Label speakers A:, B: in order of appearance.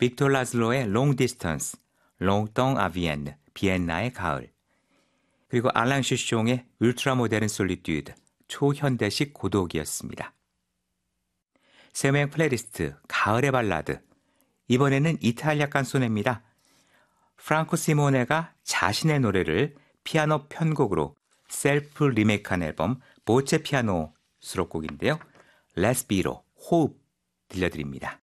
A: 빅토 라슬로의 롱 디스턴스, 롱똥 아비엔, 비엔나의 가을, 그리고 알랑 슈숑의 울트라 모데른 솔리튜드, 초현대식 고독이었습니다. 세명 플레이리스트, 가을의 발라드. 이번에는 이탈리아 깐소네입니다. 프랑코 시모네가 자신의 노래를 피아노 편곡으로 셀프 리메이크한 앨범 보체 피아노 수록곡인데요. 레스피로, 호흡 들려드립니다.